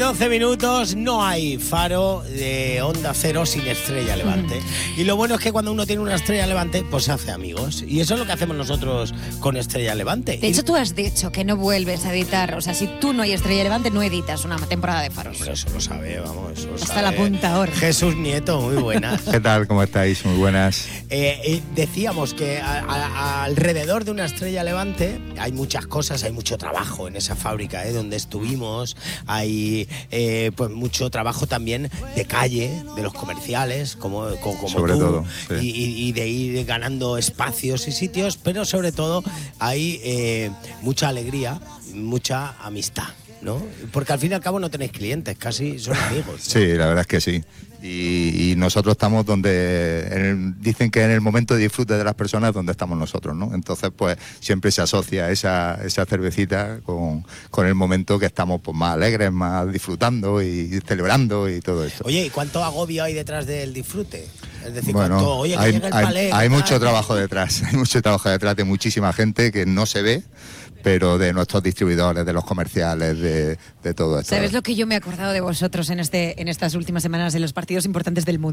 11 minutos, no hay faro de Onda Cero sin Estrella Levante. Y lo bueno es que cuando uno tiene una Estrella Levante, pues se hace amigos. Y eso es lo que hacemos nosotros con Estrella Levante. De hecho, tú has dicho que no vuelves a editar. O sea, si tú no hay Estrella Levante, no editas una temporada de faros. Pero eso lo sabe, vamos. Eso lo Hasta sabe. la punta ahora. Jesús Nieto, muy buenas. ¿Qué tal? ¿Cómo estáis? Muy buenas. Decíamos que alrededor de una Estrella Levante hay muchas cosas, hay mucho trabajo en esa fábrica donde estuvimos, hay pues mucho trabajo también de calle, de los comerciales, como sobre tú, todo, sí. y de ir ganando espacios y sitios, pero sobre todo hay mucha alegría, mucha amistad, ¿no? Porque al fin y al cabo no tenéis clientes, casi son amigos, ¿no? Sí, la verdad es que sí. Y nosotros estamos donde dicen que en el momento de disfrute de las personas donde estamos nosotros, ¿no? Entonces, pues siempre se asocia esa cervecita con el momento que estamos pues más alegres, más disfrutando y celebrando y todo esto. Oye, ¿y cuánto agobio hay detrás del disfrute? Es decir, bueno, cuánto, oye, que llega el palé, hay mucho trabajo detrás, hay mucho trabajo detrás de muchísima gente que no se ve, pero de nuestros distribuidores, de los comerciales, de todo esto. ¿Sabes lo que yo me he acordado de vosotros en estas últimas semanas en los partidos importantes del mundo?